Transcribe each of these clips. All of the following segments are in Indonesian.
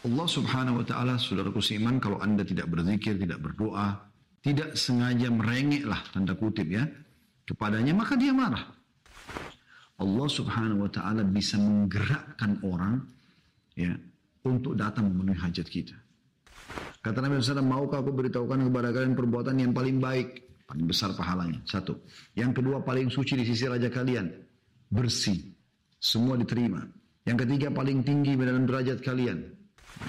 Allah subhanahu wa ta'ala, saudaraku seiman, kalau anda tidak berzikir, tidak berdoa, tidak sengaja merengeklah, tanda kutip ya, kepadanya, maka dia marah. Allah subhanahu wa ta'ala bisa menggerakkan orang ya untuk datang memenuhi hajat kita. Kata Nabi SAW, maukah aku beritahukan kepada kalian perbuatan yang paling baik, paling besar pahalanya? Satu. Yang kedua, paling suci di sisi Raja kalian, bersih, semua diterima. Yang ketiga, paling tinggi dalam derajat kalian.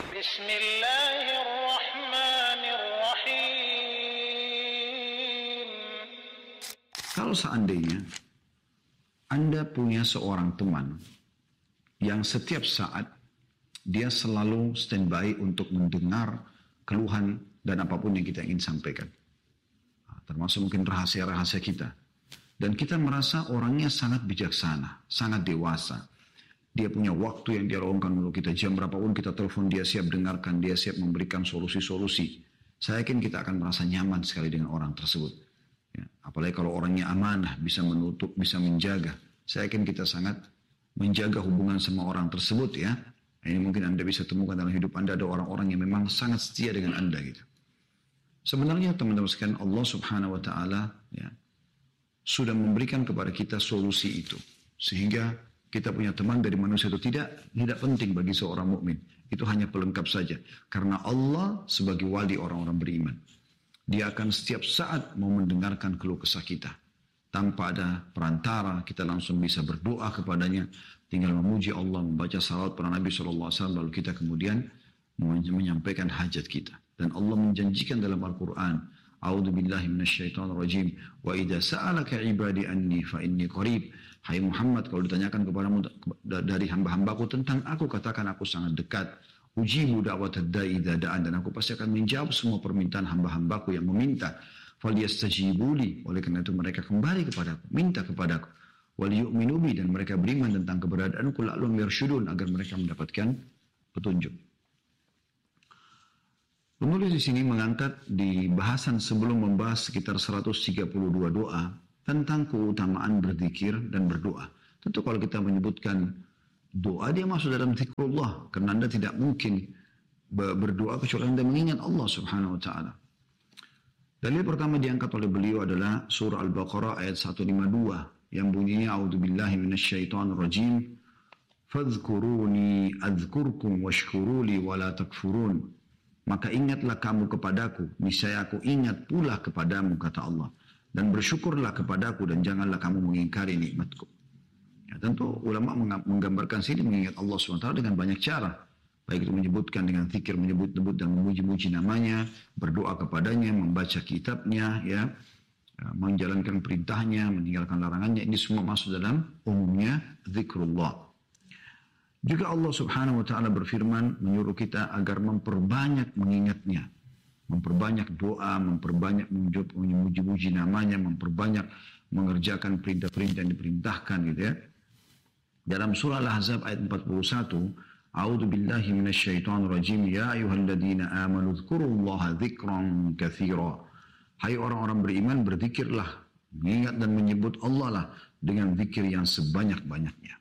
Bismillahirrahmanirrahim. Kalau seandainya Anda punya seorang teman yang setiap saat dia selalu standby untuk mendengar keluhan dan apapun yang kita ingin sampaikan, termasuk mungkin rahasia-rahasia kita, dan kita merasa orangnya sangat bijaksana, sangat dewasa, dia punya waktu yang dia luangkan untuk kita, jam berapapun kita telepon dia siap dengarkan, dia siap memberikan solusi-solusi. Saya yakin kita akan merasa nyaman sekali dengan orang tersebut ya, apalagi kalau orangnya amanah, bisa menutup, bisa menjaga. Saya yakin kita sangat menjaga hubungan sama orang tersebut ya. Ini mungkin Anda bisa temukan dalam hidup Anda, ada orang-orang yang memang sangat setia dengan Anda gitu. Sebenarnya teman-teman sekalian, Allah subhanahu wa ta'ala ya, sudah memberikan kepada kita solusi itu, sehingga kita punya teman dari manusia itu tidak penting bagi seorang mukmin. Itu hanya pelengkap saja. Karena Allah sebagai wali orang-orang beriman, dia akan setiap saat mau mendengarkan keluh kesah kita. Tanpa ada perantara, kita langsung bisa berdoa kepadanya. Tinggal memuji Allah, membaca salawat pada Nabi SAW, lalu kita kemudian menyampaikan hajat kita. Dan Allah menjanjikan dalam Al-Quran, A'udzu billahi minasyaitonir rajim. Wa idza sa'alaka 'ibadi anni fa inni qarib. Hai Muhammad, kalau ditanyakan kepadamu dari hamba-hambaku tentang aku, katakan aku sangat dekat. Ujibu da'watad da'i idza da'an, dan aku pasti akan menjawab semua permintaan hamba-hambaku yang meminta. Falyastajibu li, oleh karena itu mereka kembali kepadaku, minta kepadaku. Wal yu'minu bi, dan mereka beriman tentang keberadaanku, la'allahum yarshudun, agar mereka mendapatkan petunjuk. Penulis di sini mengangkat di bahasan sebelum membahas sekitar 132 doa tentang keutamaan berzikir dan berdoa. Tentu kalau kita menyebutkan doa, dia masuk dalam zikrullah, karena Anda tidak mungkin berdoa kecuali Anda mengingat Allah subhanahu wa ta'ala. Dalil pertama diangkat oleh beliau adalah surah Al-Baqarah ayat 152 yang bunyinya, A'udzu billahi minasyaitonir rajim, fadhkuruni adzkurkum washkuruli wala takfurun. Maka ingatlah kamu kepadaku, niscaya aku ingat pula kepadamu, kata Allah. Dan bersyukurlah kepadaku, dan janganlah kamu mengingkari nikmatku. Ya, tentu ulama menggambarkan sini mengingat Allah SWT dengan banyak cara. Baik itu menyebutkan dengan zikir, menyebut-nyebut dan memuji-muji namanya, berdoa kepadanya, membaca kitabnya, ya, menjalankan perintahnya, meninggalkan larangannya. Ini semua masuk dalam umumnya zikrullah. Juga Allah subhanahu wa ta'ala berfirman menyuruh kita agar memperbanyak mengingatnya. Memperbanyak doa, memperbanyak memuji-muji namanya, memperbanyak mengerjakan perintah-perintah yang diperintahkan gitu ya. Dalam surah Al-Ahzab ayat 41, A'udzu billahi minasyaitonir rajim, ya ayyuhalladzina amanu dzkurullaha dzikran katsira. Hai orang-orang beriman, berzikirlah, mengingat dan menyebut Allah lah dengan zikir yang sebanyak-banyaknya.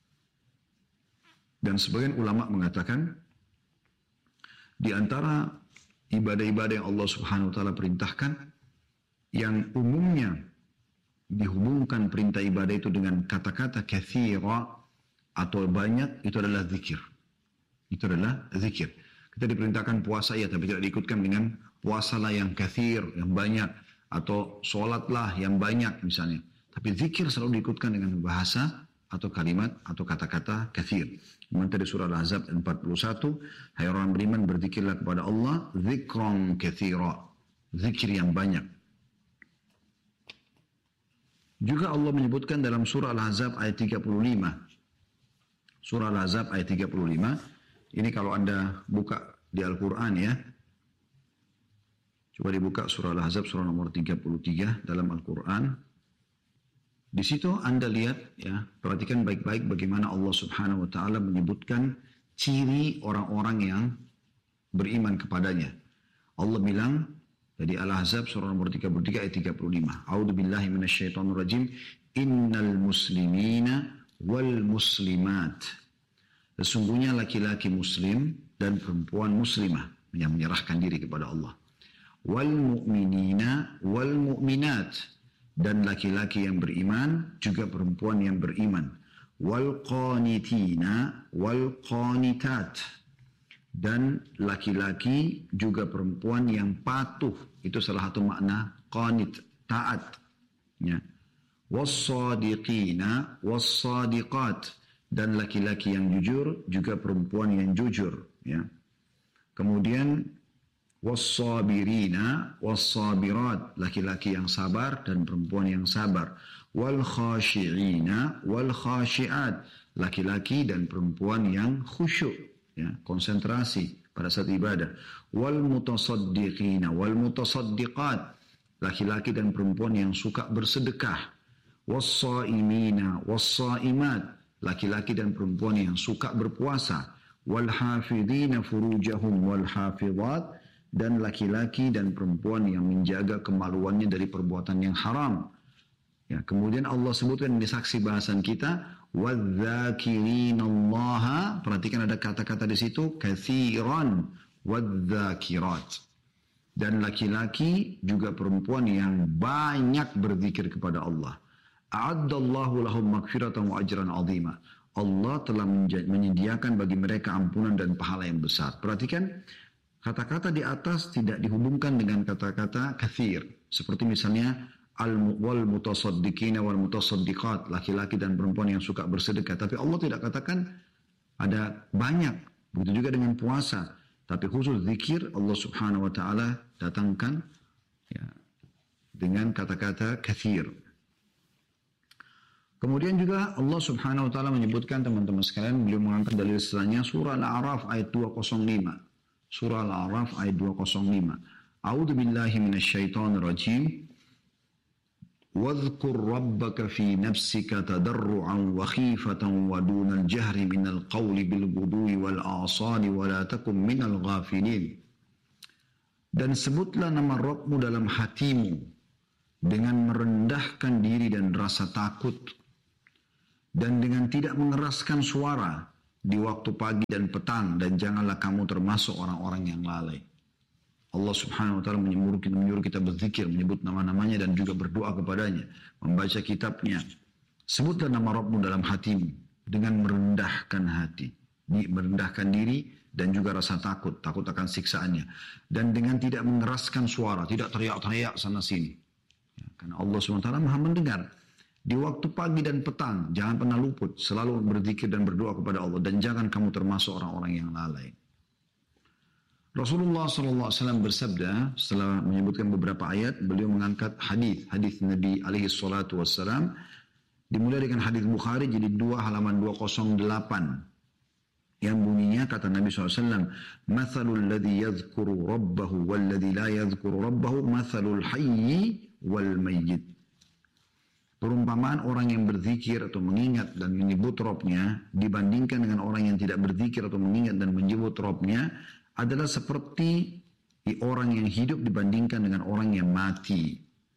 Dan sebagian ulama mengatakan di antara ibadah-ibadah yang Allah subhanahu wa ta'ala perintahkan yang umumnya dihubungkan perintah ibadah itu dengan kata-kata katsira atau banyak, itu adalah zikir. Itu adalah zikir. Kita diperintahkan puasa ya, tapi tidak diikutkan dengan puasalah yang katsir, yang banyak, atau sholatlah yang banyak misalnya. Tapi zikir selalu diikutkan dengan bahasa atau kalimat atau kata-kata katsir. Kemudian di surah Al-Ahzab 41, hai orang beriman, berzikirlah kepada Allah dzikran katsira, zikir yang banyak. Juga Allah menyebutkan dalam surah Al-Ahzab ayat 35. Surah Al-Ahzab ayat 35. Ini kalau Anda buka di Al-Quran ya. Coba dibuka surah Al-Ahzab surah nomor 33 dalam Al-Quran. Di situ Anda lihat ya, perhatikan baik-baik bagaimana Allah subhanahu wa ta'ala menyebutkan ciri orang-orang yang beriman kepadanya. Allah bilang, dari Al-Ahzab surah nomor 33 ayat 35. A'udzu billahi minasyaitonir rajim. Innal muslimina wal muslimat Sesungguhnya laki-laki muslim dan perempuan muslimah yang menyerahkan diri kepada Allah. Wal mu'minina wal mu'minat, dan laki-laki yang beriman juga perempuan yang beriman. Wal qanitina wal qanitat, dan laki-laki juga perempuan yang patuh. Itu salah satu makna qanit, taat. Ya. Was-sadiqina was-sadiqat, dan laki-laki yang jujur juga perempuan yang jujur. Ya. Kemudian was-sabirina was-sabirat, laki-laki yang sabar dan perempuan yang sabar. Wal-khashi'ina wal-khashi'at, laki-laki dan perempuan yang khusyuk, ya, konsentrasi pada saat ibadah. Wal-mutasaddiqina wal-mutasaddiqat, laki-laki dan perempuan yang suka bersedekah. Was-saimina was-saimat, laki-laki dan perempuan yang suka berpuasa. Wal-hafidhina furujahum wal-hafidhat, dan laki-laki dan perempuan yang menjaga kemaluannya dari perbuatan yang haram. Ya, kemudian Allah sebutkan di saksi bahasan kita, wadzakirin-allaha, perhatikan ada kata-kata di situ, katsiran, wadzakirat. Dan laki-laki juga perempuan yang banyak berzikir kepada Allah. A'addallahu lahum maghfiratan wa ajran 'azima. Allah telah menyediakan bagi mereka ampunan dan pahala yang besar. Perhatikan, kata-kata di atas tidak dihubungkan dengan kata-kata kathir. Seperti misalnya, wal mutasaddiqina wal mutasaddiqat, laki-laki dan perempuan yang suka bersedekah. Tapi Allah tidak katakan ada banyak. Begitu juga dengan puasa. Tapi khusus zikir Allah subhanahu wa ta'ala datangkan, ya, dengan kata-kata kathir. Kemudian juga Allah subhanahu wa ta'ala menyebutkan, teman-teman sekalian, beliau mengangkat dalil setelahnya, surah Al-A'raf ayat 205. Surah Al-A'raf ayat 205. A'udzu billahi minasyaitonir rajim. Wadhkur rabbaka fi nafsika tadarru'an wa khifatan wa dunal jahri minal qawli bil ghudwi wal a'sali wa la takum minal ghafilin. Dan sebutlah nama Rabbmu dalam hatimu dengan merendahkan diri dan rasa takut, dan dengan tidak mengeraskan suara di waktu pagi dan petang, dan janganlah kamu termasuk orang-orang yang lalai. Allah subhanahu wa ta'ala menyuruh kita berzikir, menyebut nama-namanya dan juga berdoa kepadanya, membaca kitabnya. Sebutlah nama Rabbmu dalam hatimu dengan merendahkan hati, merendahkan diri dan juga rasa takut akan siksaannya, dan dengan tidak mengeraskan suara, tidak teriak-teriak sana sini. Ya, karena Allah subhanahu wa ta'ala maha mendengar. Di waktu pagi dan petang, jangan pernah luput, selalu berzikir dan berdoa kepada Allah, dan jangan kamu termasuk orang-orang yang lalai. Rasulullah SAW bersabda, setelah menyebutkan beberapa ayat, beliau mengangkat hadis Nabi alaihi salatu wassalam, dimulai dengan hadis Bukhari, jadi 2 halaman 208, yang bunyinya, kata Nabi SAW, mathalul ladhi yadhkuru rabbahu wal ladhi la yadhkuru rabbahu mathalul hayyi wal mayyit. Perumpamaan orang yang berzikir atau mengingat dan menyebut Rabbnya dibandingkan dengan orang yang tidak berzikir atau mengingat dan menyebut Rabbnya adalah seperti orang yang hidup dibandingkan dengan orang yang mati.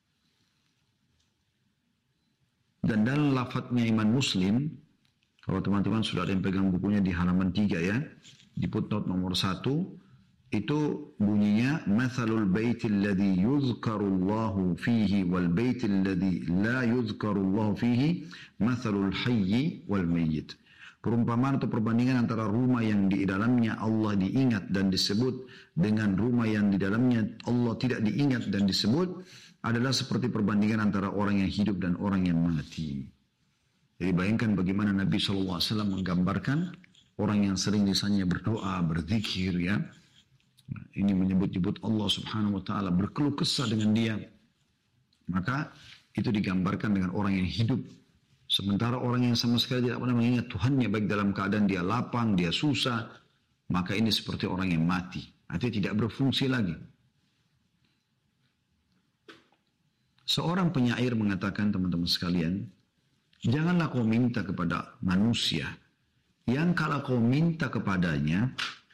Dan dalam lafadznya Imam Muslim, kalau teman-teman sudah ada yang pegang bukunya di halaman 3 ya, di footnote nomor 1, itu bunyinya, mathalul baitil ladhi yuzkarullahu fihi wal baitil ladhi la yuzkarullahu fihi mathalul hayyi wal mayyit. Perumpamaan atau perbandingan antara rumah yang di dalamnya Allah diingat dan disebut dengan rumah yang di dalamnya Allah tidak diingat dan disebut adalah seperti perbandingan antara orang yang hidup dan orang yang mati. Jadi bayangkan bagaimana Nabi SAW menggambarkan orang yang sering lisannya berdoa, berzikir, ya. Ini menyebut-nyebut Allah subhanahu wa ta'ala, berkeluh kesah dengan dia. Maka itu digambarkan dengan orang yang hidup. Sementara orang yang sama sekali tidak pernah mengingat Tuhannya, baik dalam keadaan dia lapang, dia susah, maka ini seperti orang yang mati. Artinya tidak berfungsi lagi. Seorang penyair mengatakan, teman-teman sekalian, janganlah kau minta kepada manusia yang kalau kau minta kepadanya,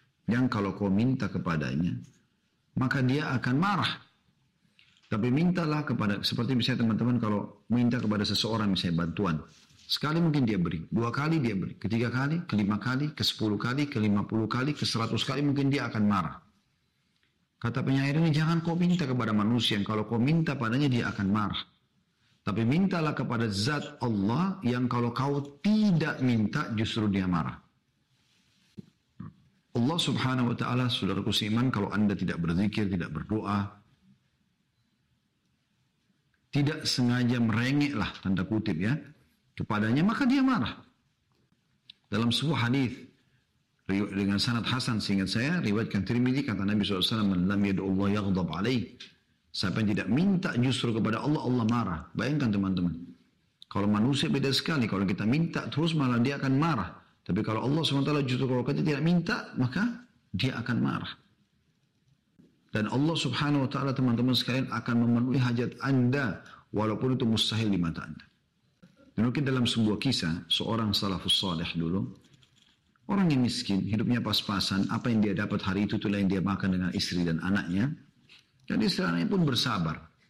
maka dia akan marah. Tapi mintalah kepada, seperti misalnya teman-teman kalau minta kepada seseorang misalnya bantuan, Sekali mungkin dia beri, 2 kali dia beri, ketiga kali, kelima kali, ke-10 kali, ke-50 kali, ke-100 kali mungkin dia akan marah. Kata penyair ini, jangan kau minta kepada manusia, kalau kau minta padanya dia akan marah. Tapi mintalah kepada zat Allah yang kalau kau tidak minta justru dia marah. Allah subhanahu wa ta'ala, saudaraku seiman, kalau anda tidak berzikir, tidak berdoa, tidak sengaja merengek lah, tanda kutip ya, kepadanya, maka dia marah. Dalam sebuah hadis dengan sanad hasan, seingat saya, riwayatkan Tirmidzi, kata Nabi SAW, "Man lam yad'u Allah yaghdab alaih." Siapa yang tidak minta justru kepada Allah, Allah marah. Bayangkan teman-teman. Kalau manusia beda sekali. Kalau kita minta terus malah dia akan marah. Tapi kalau Allah SWT justru kalau kita tidak minta, maka dia akan marah. Dan Allah subhanahu wa ta'ala teman-teman sekalian akan memenuhi hajat anda. Walaupun itu mustahil di mata anda. Dan mungkin dalam sebuah kisah, seorang salafus salih dulu. Orang yang miskin, hidupnya pas-pasan. Apa yang dia dapat hari itu, itulah yang dia makan dengan istri dan anaknya. Dan istri anaknya pun bersabar.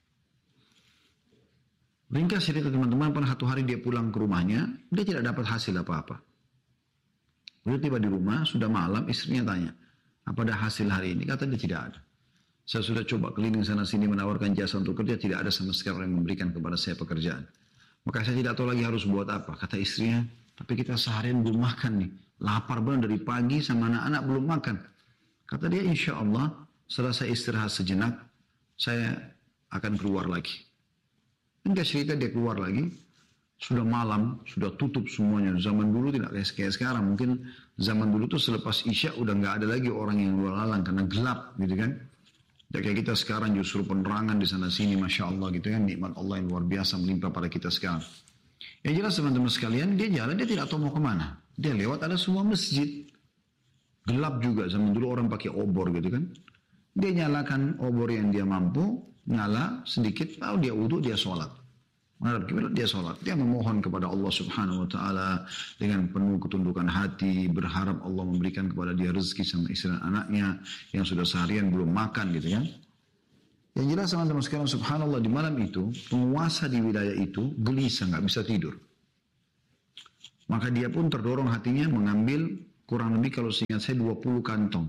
Ringkas cerita teman-teman, pada satu hari dia pulang ke rumahnya, dia tidak dapat hasil apa-apa. Lalu tiba di rumah, sudah malam, istrinya tanya, apa ada hasil hari ini? Kata dia tidak ada. Saya sudah coba keliling sana sini menawarkan jasa untuk kerja, tidak ada sama sekali orang yang memberikan kepada saya pekerjaan. Maka saya tidak tahu lagi harus buat apa. Kata istrinya, tapi kita seharian belum makan nih. Lapar benar dari pagi sama anak-anak belum makan. Kata dia, insya Allah setelah saya istirahat sejenak, saya akan keluar lagi. Enggak cerita dia keluar lagi. Sudah malam, sudah tutup semuanya. Zaman dulu tidak kayak sekarang. Mungkin zaman dulu tuh selepas Isya udah nggak ada lagi orang yang luar lalang karena gelap gitu kan. Dan kayak kita sekarang justru penerangan di sana sini, Masya Allah gitu kan. Nikmat Allah yang luar biasa menimpa pada kita sekarang. Yang jelas teman-teman sekalian, dia jalan, dia tidak tahu mau kemana. Dia lewat ada semua masjid. Gelap juga, zaman dulu orang pakai obor gitu kan. Dia nyalakan obor yang dia mampu, nyala sedikit, lalu dia wudhu, dia sholat. Menghadap kiblat, dia sholat. Dia memohon kepada Allah subhanahu wa ta'ala dengan penuh ketundukan hati, berharap Allah memberikan kepada dia rezeki sama istri dan anaknya yang sudah seharian belum makan gitu kan. Yang jelas teman-teman sekarang subhanallah, di malam itu penguasa di wilayah itu gelisah, nggak bisa tidur. Maka dia pun terdorong hatinya mengambil kurang lebih kalau seingat saya 20 kantong.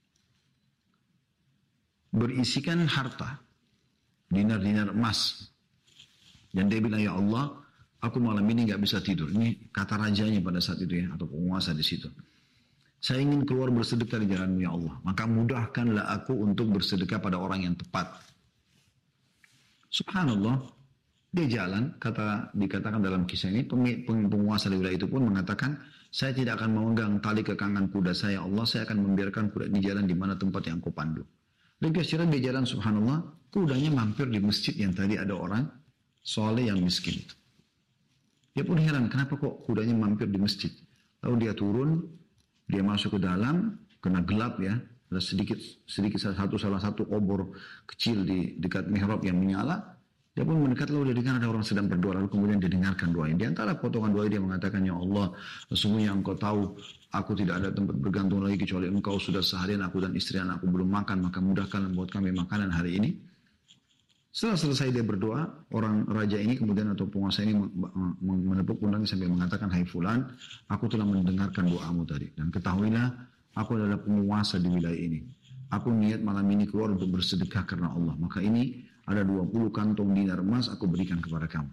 Berisikan harta, dinar-dinar emas. Dan dia bilang, ya Allah, aku malam ini nggak bisa tidur. Ini kata rajanya pada saat itu ya, atau penguasa di situ. Saya ingin keluar bersedekah di jalan-Mu ya Allah. Maka mudahkanlah aku untuk bersedekah pada orang yang tepat. Subhanallah, dia jalan, dikatakan dalam kisah ini, penguasa di wilayah itu pun mengatakan, saya tidak akan memegang tali kekangan kuda saya, Allah, saya akan membiarkan kuda ini jalan di mana tempat yang Kau pandu. Dan kira dia jalan, subhanallah, kudanya mampir di masjid yang tadi ada orang soleh yang miskin itu. Dia pun heran, kenapa kok kudanya mampir di masjid? Lalu dia turun, dia masuk ke dalam, kena gelap ya, ada salah satu obor kecil di dekat mihrab yang menyala. Dia pun mendekat, lalu dia dengar ada orang sedang berdoa, lalu kemudian dia dengarkan doa. Di antara potongan doa dia mengatakan, ya Allah, sesungguhnya Engkau tahu, aku tidak ada tempat bergantung lagi kecuali Engkau. Sudah seharian aku dan istri anakku belum makan, maka mudahkan buat kami makanan hari ini. Setelah selesai dia berdoa, orang raja ini kemudian atau penguasa ini menepuk pundaknya sambil mengatakan, hai fulan, aku telah mendengarkan doamu tadi. Dan ketahuilah, aku adalah penguasa di wilayah ini. Aku niat malam ini keluar untuk bersedekah karena Allah. Maka ini ada 20 kantong dinar emas aku berikan kepada kamu.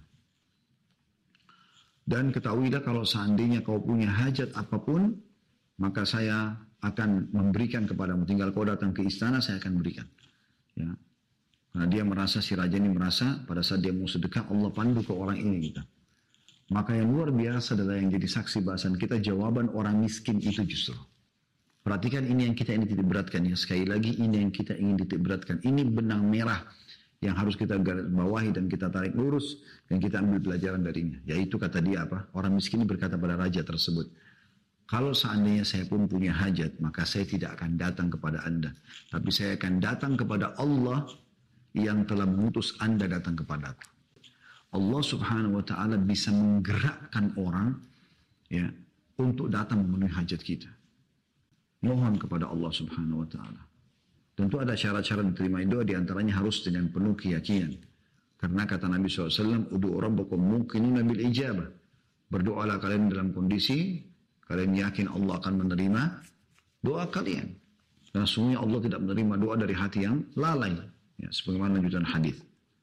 Dan ketahuilah kalau seandainya kau punya hajat apapun, maka saya akan memberikan kepadamu. Tinggal kau datang ke istana, saya akan berikan. Ya. Karena dia merasa, si raja ini merasa pada saat dia mau sedekah, Allah pandu ke orang ini kita. Maka yang luar biasa adalah yang jadi saksi bahasan kita, jawaban orang miskin itu justru. Perhatikan ini yang kita ingin titik beratkan ya. Sekali lagi ini yang kita ingin titik beratkan. Ini benang merah yang harus kita garis bawahi dan kita tarik lurus dan kita ambil pelajaran darinya. Yaitu kata dia apa? Orang miskin ini berkata pada raja tersebut, kalau seandainya saya pun punya hajat, maka saya tidak akan datang kepada Anda. Tapi saya akan datang kepada Allah yang telah mengutus Anda datang kepada aku. Allah subhanahu wa ta'ala bisa menggerakkan orang ya untuk datang memenuhi hajat kita. Mohon kepada Allah subhanahu wa ta'ala. Tentu ada syarat-syarat diterima doa, diantaranya harus dengan penuh keyakinan. Karena kata Nabi SAW, udu'u rabbakum muqinuna bil ijabah. Berdoalah kalian dalam kondisi kalian yakin Allah akan menerima doa kalian. Karena sungguhnya Allah tidak menerima doa dari hati yang lalai. Ya, sebagaimana lanjutan hadis.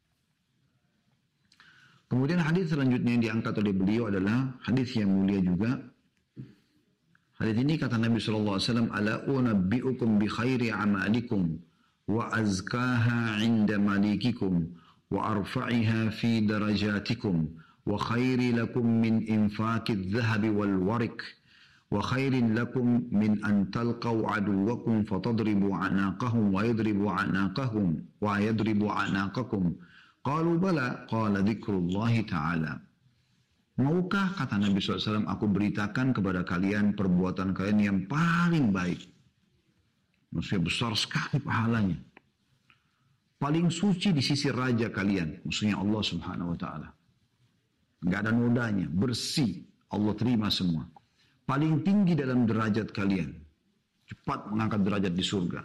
Kemudian hadis selanjutnya yang diangkat oleh beliau adalah hadis yang mulia juga. Hadis ini kata Nabi SAW, Ala unabbi'ukum bi khairi amalikum wa azkaha inda malikikum wa arfa'iha fi darajatikum wa khairi lakum min infaqid dhahabi wal warik wa khairin lakum min an talqaw aduwakum fatadribu anaqahum wa yadribu anaqahum wa yadribu anaqakum. Qalu bala, qala dzikrullahi ta'ala. Maukah, kata Nabi SAW, aku beritakan kepada kalian perbuatan kalian yang paling baik. Maksudnya besar sekali pahalanya. Paling suci di sisi raja kalian. Maksudnya Allah Subhanahu Wa Ta'ala. Nggak ada nodanya, bersih. Allah terima semua. Paling tinggi dalam derajat kalian. Cepat mengangkat derajat di surga.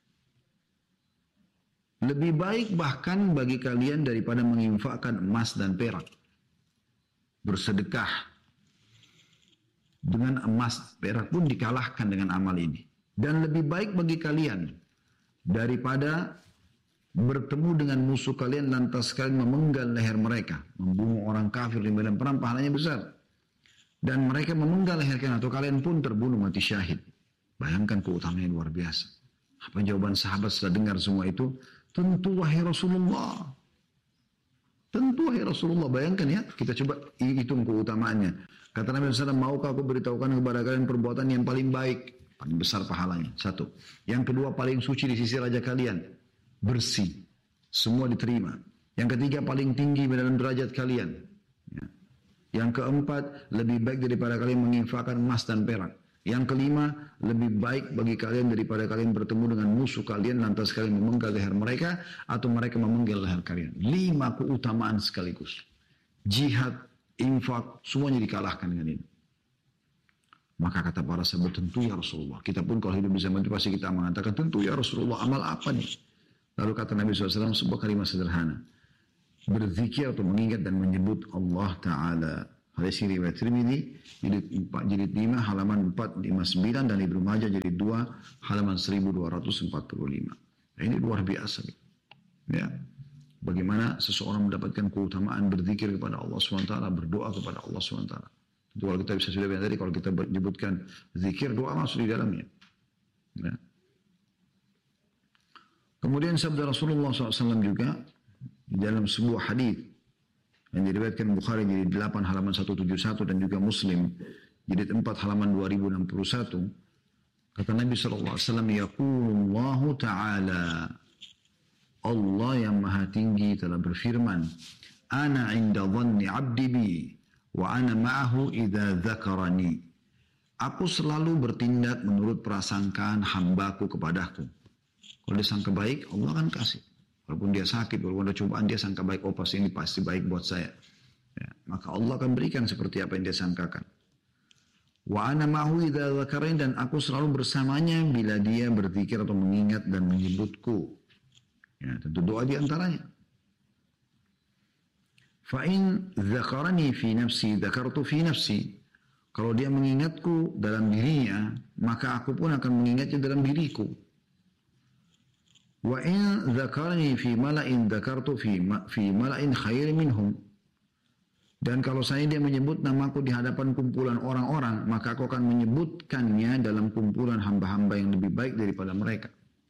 Lebih baik bahkan bagi kalian daripada menginfakkan emas dan perak. Bersedekah dengan emas, perak pun dikalahkan dengan amal ini. Dan lebih baik bagi kalian daripada bertemu dengan musuh kalian lantas kalian memenggal leher mereka. Membunuh orang kafir di medan perang pahalanya besar. Dan mereka memenggal leher kalian atau kalian pun terbunuh mati syahid. Bayangkan keutamaannya luar biasa. Apa jawaban sahabat setelah dengar semua itu? Tentu wahai Rasulullah. Tentu wahai Rasulullah. Bayangkan ya, kita coba hitung keutamaannya. Kata Nabi SAW, maukah aku beritahukan kepada kalian perbuatan yang paling baik? Paling besar pahalanya. Satu. Yang kedua, paling suci di sisi raja kalian. Bersih. Semua diterima. Yang ketiga, paling tinggi dalam derajat kalian. Ya. Yang keempat, lebih baik daripada kalian menginfakkan emas dan perak. Yang kelima, lebih baik bagi kalian daripada kalian bertemu dengan musuh kalian lantas kalian memenggal leher mereka atau mereka memenggal leher kalian. 5 keutamaan sekaligus. Jihad, infak, semuanya dikalahkan dengan ini. Maka kata para sahabat, tentu ya Rasulullah. Kita pun kalau hidup di zaman itu pasti kita mengatakan, tentu ya Rasulullah, amal apa nih? Lalu kata Nabi SAW sebuah kalimat sederhana. Berzikir atau mengingat dan menyebut Allah Ta'ala. Hadis riwayat Tirmidzi jilid 5 halaman 459 dan Ibnu Majah jilid 2 halaman 1245. Nah, ini luar biasa. Ya. Bagaimana seseorang mendapatkan keutamaan berzikir kepada Allah SWT, berdoa kepada Allah SWT. Itu kalau kita bisa sudah bilang tadi, kalau kita menyebutkan zikir, doa masuk di dalamnya. Ya. Kemudian sabda Rasulullah SAW juga di dalam sebuah hadis yang diriwayatkan Bukhari jilid 8 halaman 171 dan juga Muslim jilid 4 halaman 2061. Kata Nabi SAW, Yaqulullahu ta'ala, Allah yang maha tinggi telah berfirman, Ana inda dhanni abdi bi, wa ana ma'ahu idha dhakarani. Aku selalu bertindak menurut prasangkaan hambaku kepadaku. Kalau dia sangka baik, Allah akan kasih. Walaupun dia sakit, walaupun ada cobaan, dia sangka baik, oh pasti ini pasti baik buat saya. Ya, maka Allah akan berikan seperti apa yang dia sangkakan. Wa ana ma'hu idza dzakarain, dan aku selalu bersamanya bila dia berzikir atau mengingat dan menyebutku. Ya, tentu doa di antaranya. Fa in dzakarani fi nafsi dzakartu fi nafsi. Kalau dia mengingatku dalam dirinya, maka aku pun akan mengingatnya dalam diriku. Wa in dzakarani fi mala'in dzakartu fi mala'in khairin minhum. Dan kalau saya dia menyebut namaku di hadapan kumpulan orang-orang, maka aku akan menyebutkannya dalam kumpulan hamba-hamba yang lebih baik daripada mereka.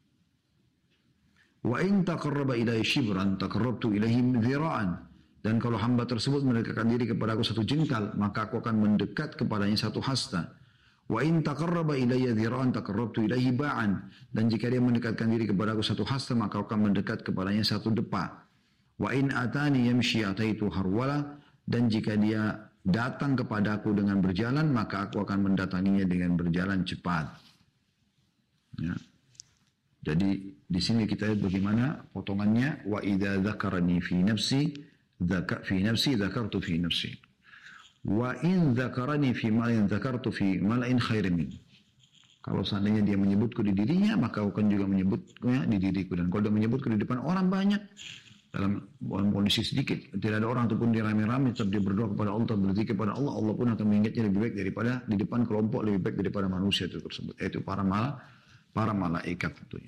Wa in taqarraba ilayya shibran taqarrabtu ilayhi dhira'an. Dan kalau hamba tersebut mendekatkan diri kepada aku 1 jengkal, maka aku akan mendekat kepadanya 1 hasta. Wa in taqarraba ilayya dhira'an taqarrabtu ilayhi ba'an. Dan jika dia mendekatkan diri kepada aku 1 hasta, maka aku akan mendekat kepadanya 1 depa. Wa in atani yamshi ataitu harwala. Dan jika dia datang kepadaku dengan berjalan, maka aku akan mendatanginya dengan berjalan cepat. Ya. Jadi di sini kita lihat bagaimana potongannya. Wa idza dzakarani fi nafsi dzakartu fi nafsi. Wa in dzakarani fi mala'in dzakartu fi mala'in khairin min. Kalau seandainya dia menyebutku di dirinya, maka aku akan juga menyebutnya di diriku. Dan kalau dia menyebutku di depan orang banyak, dalam kondisi sedikit, tidak ada orang ataupun dia rame-rame, tetap dia berdoa kepada Allah, berzikir kepada Allah, Allah pun akan mengingatnya lebih baik daripada di depan kelompok, lebih baik daripada manusia itu tersebut, yaitu para malaikat tentunya.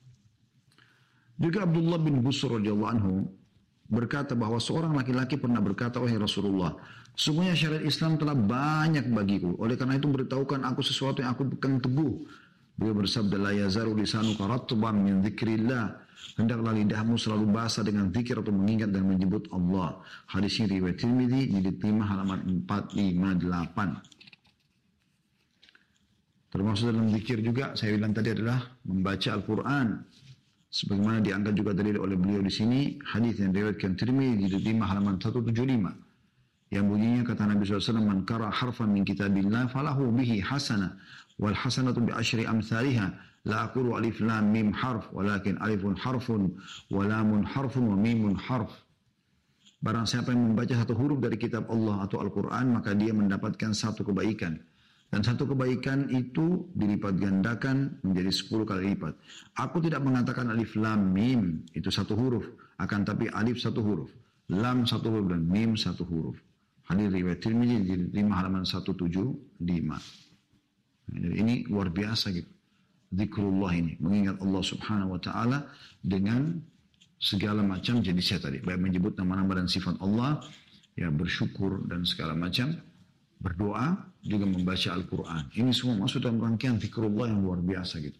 Juga Abdullah bin Busr radhiyallahu anhu berkata bahwa seorang laki-laki pernah berkata, wahai Rasulullah, sesungguhnya syariat Islam telah banyak bagiku, oleh karena itu beritahukan aku sesuatu yang aku pegang teguh. Beliau bersabda, la yazaru lisanuka ratban min dzikrillah, hendaklah lidahmu selalu basah dengan zikir atau mengingat dan menyebut Allah. Hadis ini riwayat Tirmidzi, jilid 5 halaman 458. Termasuk dalam zikir juga saya bilang tadi adalah membaca Al-Quran. Sebagaimana diangkat juga tadi oleh beliau di sini, hadis yang diriwayatkan Tirmidzi jilid 5 halaman 175. Yang bunyinya kata Nabi SAW, man qara harfan min kitabillah falahu bihi hasanah wal hasanatu bi asyri amsalihha. La aqulu alif lam mim harf, walakin alifun harfun, wa lamun harfun, wa mimun harf. Barang siapa yang membaca satu huruf dari kitab Allah atau Al-Quran, maka dia mendapatkan satu kebaikan. Dan satu kebaikan itu dilipat gandakan menjadi 10 kali lipat. Aku tidak mengatakan alif lam mim, itu satu huruf. Akan tapi alif satu huruf, lam satu huruf, dan mim satu huruf. Hadis riwayat Tirmidzi 5 halaman 175. Jadi ini luar biasa gitu. Zikrullah ini, mengingat Allah subhanahu wa ta'ala dengan segala macam jenisnya tadi. Baik menyebut nama-nama dan sifat Allah, ya bersyukur dan segala macam, berdoa, juga membaca Al-Quran. Ini semua masuk dalam rangkaian zikrullah yang luar biasa gitu.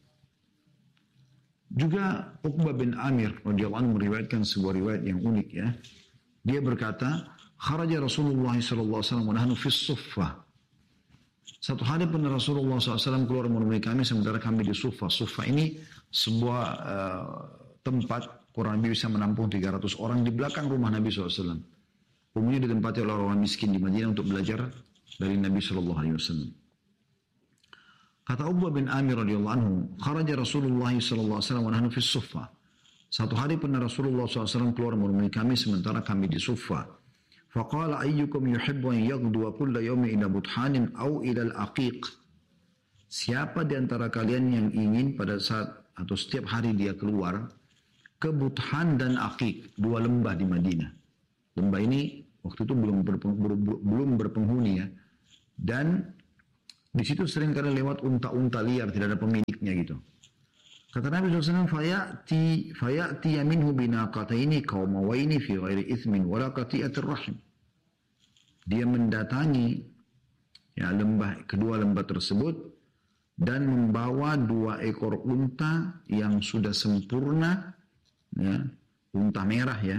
Juga Uqbah bin Amir radhiyallahu anhu meriwayatkan sebuah riwayat yang unik ya. Dia berkata, kharaja Rasulullah sallallahu alaihi wasallam wa nahnu fi suffah. Satu hari pernah Rasulullah SAW keluar menemui kami sementara kami di Suffah. Suffah ini sebuah tempat kurang lebih bisa menampung 300 orang di belakang rumah Nabi SAW. Umumnya ditempati oleh orang miskin di Madinah untuk belajar dari Nabi SAW. Kata Uqbah bin Amir radhiyallahu anhu, kharaja Rasulullah SAW wa nahnu fi Suffah. Satu hari pernah Rasulullah SAW keluar menemui kami sementara kami di Suffah. Faqala ayyukum yuhibbu an yaghduwa kulla yawmin ila buthanin aw ila al-aqiq. Siapa di antara kalian yang ingin pada saat atau setiap hari dia keluar ke Buthan dan Aqiq, dua lembah di Madinah. Lembah ini waktu itu belum berpenghuni ya. Dan di situ sering kali lewat unta-unta liar, tidak ada pemiliknya gitu. Kata Nabi SAW, fayati minhu binaqataini qaumawaini fi ghairi ithmin wala qati'atir rahim. Dia mendatangi ya kedua lembah tersebut dan membawa 2 ekor unta yang sudah sempurna ya, unta merah ya.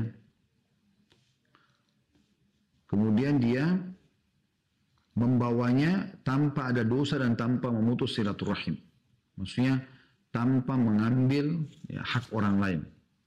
Kemudian dia membawanya tanpa ada dosa dan tanpa memutus silaturahim. Maksudnya tanpa mengambil ya, hak orang lain.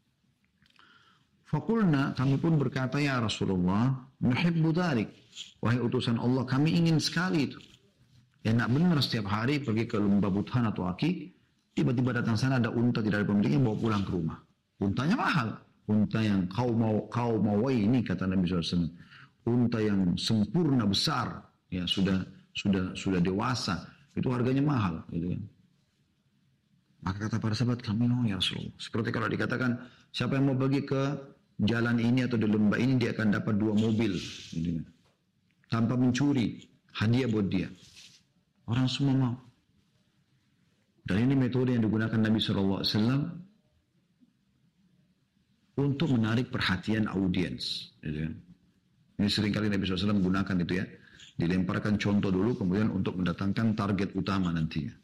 Fakulna, kami pun berkata, ya Rasulullah, nuhibbu dhalik. Wahai utusan Allah, kami ingin sekali itu. Ya nak benar setiap hari pergi ke lembah Buthan atau Aqiq, tiba-tiba datang sana ada unta tidak ada pemiliknya, bawa pulang ke rumah. Untanya mahal. Unta yang kau mau ini kata Nabi SAW. Unta yang sempurna besar, ya sudah dewasa, itu harganya mahal, gitu kan. Maka kata para sahabat, kami mau ya Rasulullah. Seperti kalau dikatakan, siapa yang mau pergi ke jalan ini atau di lembah ini, dia akan dapat 2 mobil. Gitu. Tanpa mencuri, hadiah buat dia. Orang semua mau. Dan ini metode yang digunakan Nabi SAW untuk menarik perhatian audiens. Gitu. Ini seringkali Nabi SAW gunakan itu ya. Dilemparkan contoh dulu, kemudian untuk mendatangkan target utama nantinya.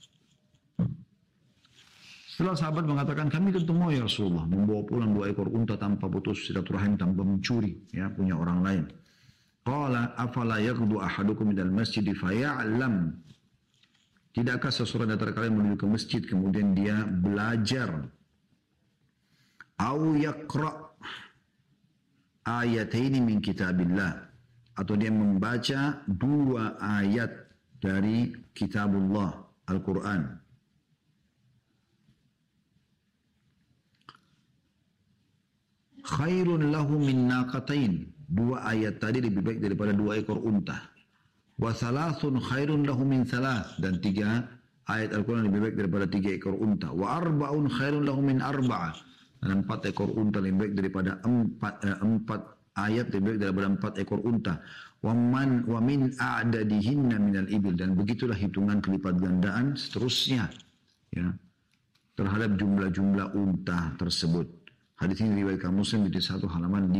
Setelah sahabat mengatakan, kami tentu mau ya Rasulullah membawa pulang 2 ekor unta tanpa putus silaturahim, tanpa mencuri ya punya orang lain. Qala afala yaghdu ahadukum minal masjid faya'lam. Tidakkah seseorang dari kalian menuju ke masjid kemudian dia belajar au yaqra ayataini min kitabillah, atau dia membaca 2 ayat dari kitabullah Al-Quran. Khairun lahu min naqatain. 2 ayat tadi lebih baik daripada 2 ekor unta. Wa thalathun khairun lahu min thalath. Dan 3 ayat Al-Quran lebih baik daripada 3 ekor unta. Wa arba'un khairun lahu min arba'ah. dan 4 ekor unta lebih baik daripada 4 ayat lebih baik daripada 4 ekor unta. Wa min a'dadihinna minal ibil, dan begitulah hitungan kelipat gandaan seterusnya ya terhadap jumlah-jumlah unta tersebut. Hadis ini riwayat Muslim di 1 halaman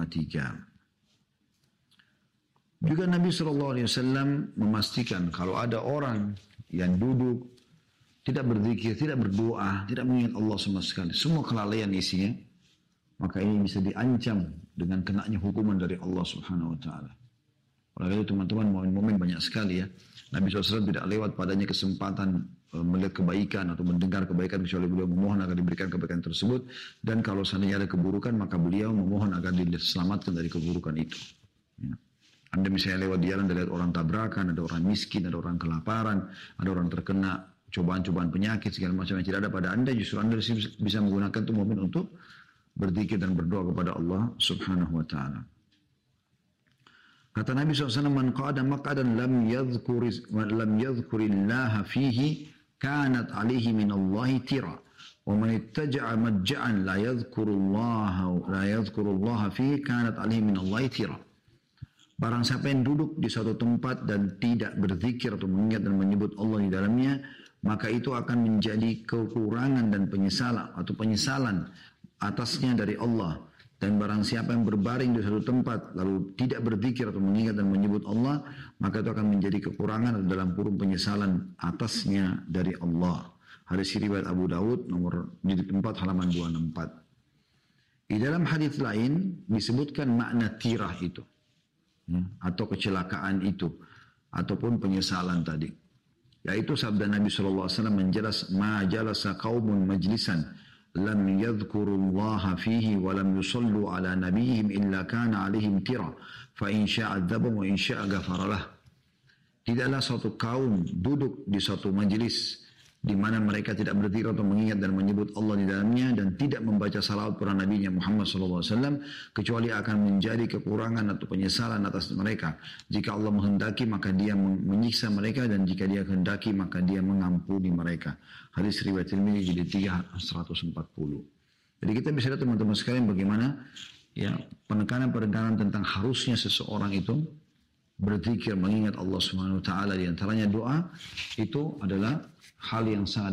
553. Juga Nabi SAW memastikan kalau ada orang yang duduk tidak berzikir, tidak berdoa, tidak mengingat Allah sama sekali, semua kelalaian isinya, maka ini bisa diancam dengan kenanya hukuman dari Allah Subhanahu Wa Taala. Oleh itu teman-teman, momen-momen banyak sekali ya. Nabi SAW tidak lewat padanya kesempatan melihat kebaikan atau mendengar kebaikan kecuali beliau memohon agar diberikan kebaikan tersebut. Dan kalau seandainya ada keburukan, maka beliau memohon agar diselamatkan dari keburukan itu. Ya. Anda misalnya lewat jalan, ada lihat orang tabrakan, ada orang miskin, ada orang kelaparan, ada orang terkena cobaan-cobaan penyakit, segala macam yang tidak ada pada Anda, justru Anda bisa menggunakan itu momen untuk berzikir dan berdoa kepada Allah Subhanahu Wa Taala. Kata Nabi SAW, man qada maq'adan lam yadhkurillaha fihi kanat alihi minallahi tira. Wa man ittaja'a madja'an la yadhkurullaha fihi kanat alihi minallahi tira. Barang siapa yang duduk di suatu tempat dan tidak berzikir atau mengingat dan menyebut Allah di dalamnya, maka itu akan menjadi kekurangan dan penyesalan atasnya dari Allah. Dan barang siapa yang berbaring di suatu tempat lalu tidak berzikir atau mengingat dan menyebut Allah, maka itu akan menjadi kekurangan dalam kurung penyesalan atasnya dari Allah. Hadis riwayat Abu Daud nomor 4 halaman 264. Di dalam hadis lain disebutkan makna tirah itu, atau kecelakaan itu, ataupun penyesalan tadi. Yaitu sabda Nabi SAW menjelas, ma jalasa qaumun majlisan lam yadhkurullaha fihi wa lam yusallu ala nabiyihim illa kana alaihim tira fa in syaa adzabahum wa in syaa ghafara lah. Tidaklah suatu kaum duduk di suatu majelis di mana mereka tidak berzikir atau mengingat dan menyebut Allah di dalamnya dan tidak membaca salawat kepada Nabi Muhammad SAW, kecuali akan menjadi kekurangan atau penyesalan atas mereka. Jika Allah menghendaki maka dia menyiksa mereka, dan jika dia kehendaki maka dia mengampuni mereka. Hadis riwayat Tirmidzi jilid 3 140. Jadi kita bisa lihat teman-teman sekalian bagaimana ya penekanan tentang harusnya seseorang itu berzikir, mengingat Allah Subhanahu Wa Taala, di antaranya doa, itu adalah hal yang sangat